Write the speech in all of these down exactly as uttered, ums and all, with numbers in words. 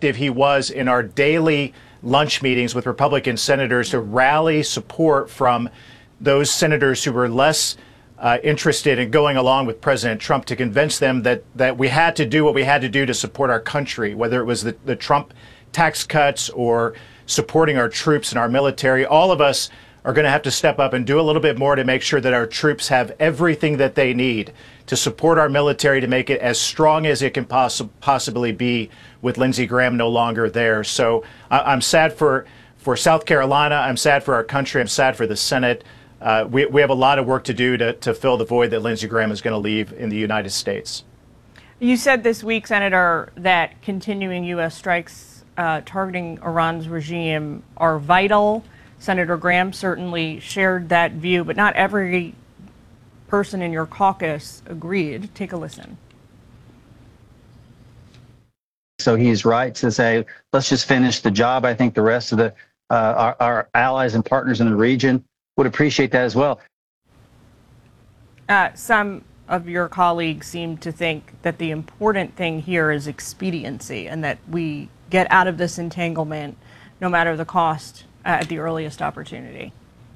effective he was in our daily lunch meetings with Republican senators to rally support from those senators who were less uh, interested in going along with President Trump, to convince them that, that we had to do what we had to do to support our country, whether it was the, the Trump tax cuts or supporting our troops and our military. All of us are going to have to step up and do a little bit more to make sure that our troops have everything that they need to support our military, to make it as strong as it can poss possibly be with Lindsey Graham no longer there. So uh, I'm sad for, for South Carolina. I'm sad for our country. I'm sad for the Senate. Uh, we, we have a lot of work to do to, to fill the void that Lindsey Graham is going to leave in the United States. You said this week, Senator, that continuing U S strikes uh, targeting Iran's regime are vital. Senator Graham certainly shared that view, but not every person in your caucus agreed. Take a listen. So he's right to say, let's just finish the job. I think the rest of the uh, our, our allies and partners in the region would appreciate that as well. Uh, some of your colleagues seem to think that the important thing here is expediency, and that we get out of this entanglement no matter the cost uh, at the earliest opportunity.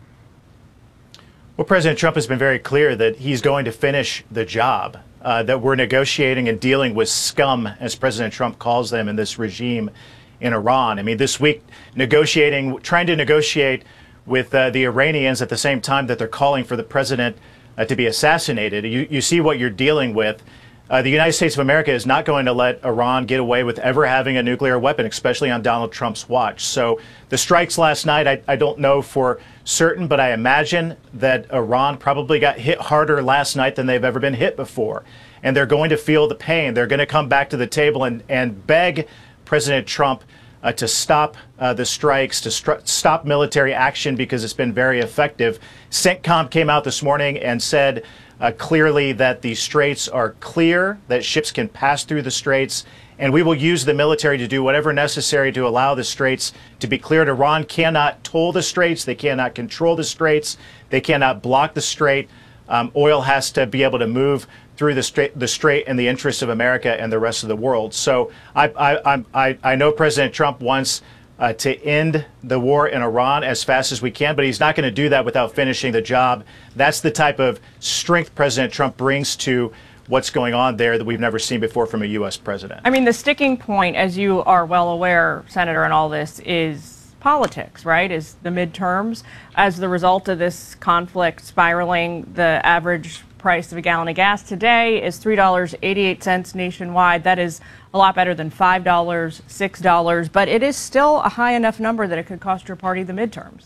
Well, President Trump has been very clear that he's going to finish the job, uh, that we're negotiating and dealing with scum, as President Trump calls them, in this regime in Iran. I mean, this week, negotiating, trying to negotiate with uh, the Iranians at the same time that they're calling for the president uh, to be assassinated. You, you see what you're dealing with. Uh, the United States of America is not going to let Iran get away with ever having a nuclear weapon, especially on Donald Trump's watch. So the strikes last night, I, I don't know for certain, but I imagine that Iran probably got hit harder last night than they've ever been hit before. And they're going to feel the pain. They're going to come back to the table and, and beg President Trump uh, to stop uh, the strikes, to str stop military action, because it's been very effective. CENTCOM came out this morning and said Uh, clearly that the straits are clear, that ships can pass through the straits, and we will use the military to do whatever necessary to allow the straits to be cleared. Iran cannot toll the straits. They cannot control the straits. They cannot block the strait. Um, oil has to be able to move through the strait, the strait in the interest of America and the rest of the world. So I, I, I, I know President Trump wants Uh, to end the war in Iran as fast as we can, but he's not going to do that without finishing the job. That's the type of strength President Trump brings to what's going on there that we've never seen before from a U S president. I mean, the sticking point, as you are well aware, Senator, in all this is politics, right? Is the midterms. As the result of this conflict spiraling, the average price of a gallon of gas today is three dollars and eighty-eight cents nationwide. That is a lot better than five dollars, six dollars, but it is still a high enough number that it could cost your party the midterms.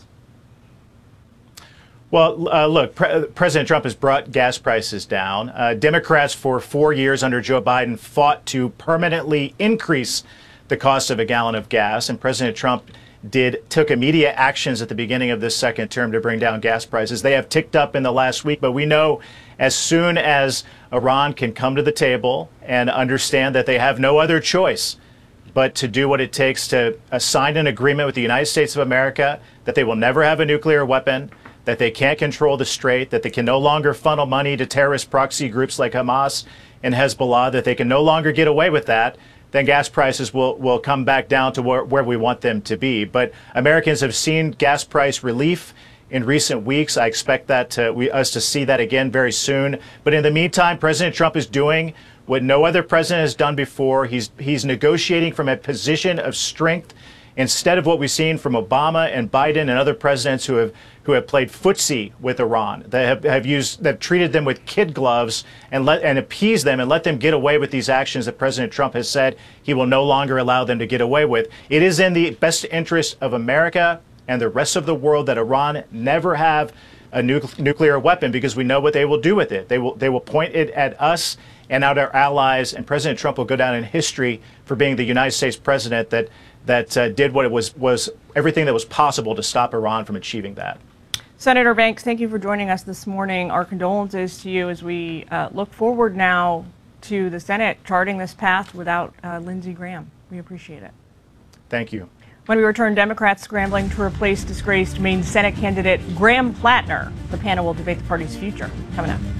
Well, uh, look, Pre President Trump has brought gas prices down. Uh, Democrats for four years under Joe Biden fought to permanently increase the cost of a gallon of gas, and President Trump did took immediate actions at the beginning of this second term to bring down gas prices. They have ticked up in the last week, but we know as soon as Iran can come to the table and understand that they have no other choice but to do what it takes to uh, sign an agreement with the United States of America that they will never have a nuclear weapon, that they can't control the strait, that they can no longer funnel money to terrorist proxy groups like Hamas and Hezbollah, that they can no longer get away with that, then gas prices will, will come back down to where, where we want them to be. But Americans have seen gas price relief in recent weeks. I expect that to, we, us to see that again very soon. But in the meantime, President Trump is doing what no other president has done before. He's, he's negotiating from a position of strength instead of what we've seen from Obama and Biden and other presidents who have who have played footsie with Iran. They have, have used, they've treated them with kid gloves and let and appeased them and let them get away with these actions that President Trump has said he will no longer allow them to get away with. It is in the best interest of America and the rest of the world that Iran never have a nu nuclear weapon, because we know what they will do with it. They will they will point it at us and at our allies, and President Trump will go down in history for being the United States president that that uh, did what it was was everything that was possible to stop Iran from achieving that. Senator Banks, thank you for joining us this morning. Our condolences to you as we uh, look forward now to the Senate charting this path without uh, Lindsey Graham. We appreciate it. Thank you. When we return, Democrats scrambling to replace disgraced Maine Senate candidate Graham Plattner. The panel will debate the party's future. Coming up.